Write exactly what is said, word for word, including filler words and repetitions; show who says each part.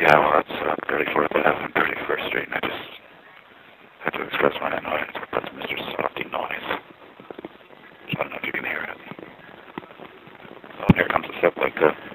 Speaker 1: Yeah, well, it's uh, thirty-fourth Avenue and thirty-first Street, and I just had to express my annoyance with that Mister Softy noise. So I don't know if you can hear it. Oh, and here comes the subway, too.